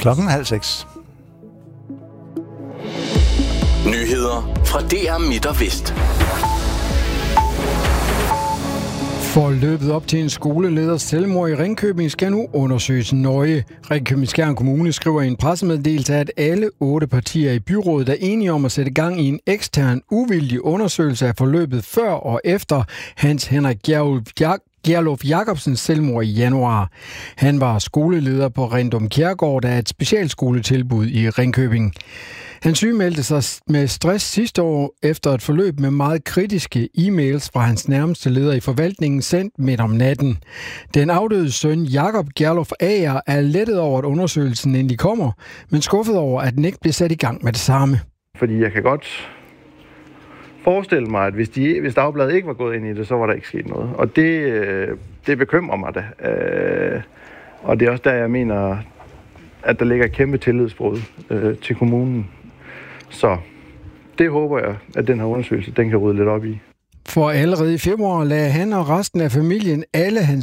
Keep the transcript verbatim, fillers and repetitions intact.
klokken halv seks. Nyheder fra D R Midt og Vest. Forløbet op til en skoleleders selvmord i Ringkøbing skal nu undersøges nøje. Ringkøbing-Skjern Kommune skriver i en pressemeddelelse, at alle otte partier i byrådet er enige om at sætte gang i en ekstern, uvildig undersøgelse af forløbet før og efter Hans Henrik Gjerluf Jacobsens selvmord i januar. Han var skoleleder på Rendum Kjærgaard, der er et specialskoletilbud i Ringkøbing. Han sygemeldte sig med stress sidste år efter et forløb med meget kritiske e-mails fra hans nærmeste leder i forvaltningen sendt midt om natten. Den afdøde søn Jakob Gjerluf Ager er lettet over, at undersøgelsen endelig kommer, men skuffet over, at den ikke blev sat i gang med det samme. Fordi jeg kan godt forestille mig, at hvis, de, hvis Dagbladet ikke var gået ind i det, så var der ikke sket noget. Og det, det bekymrer mig da. Og det er også der, jeg mener, at der ligger et kæmpe tillidsbrud til kommunen. Så det håber jeg, at den her undersøgelse, den kan rydde lidt op i. For allerede i februar lagde han og resten af familien alle hans